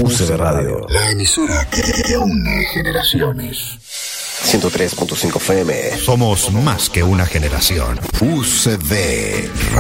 UCB Radio. La emisora que une generaciones. 103.5 FM. Somos más que una generación. UCB Radio.